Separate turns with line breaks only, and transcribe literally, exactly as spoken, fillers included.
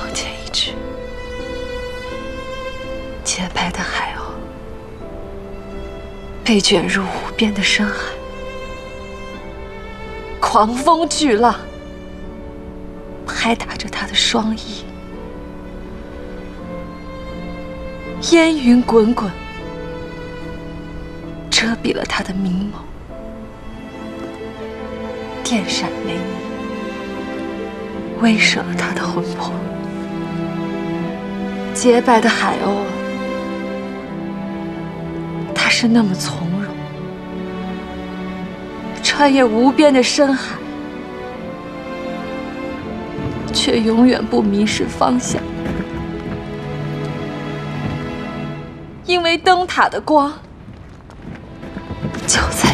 望见一只洁白的海鸥，被卷入无边的深海，狂风巨浪拍打着他的双翼，烟云滚滚，遮蔽了他的明眸，电闪雷鸣，威慑了他的魂魄。洁白的海鸥啊，它是那么从容，穿越无边的深海，却永远不迷失方向。因为灯塔的光就在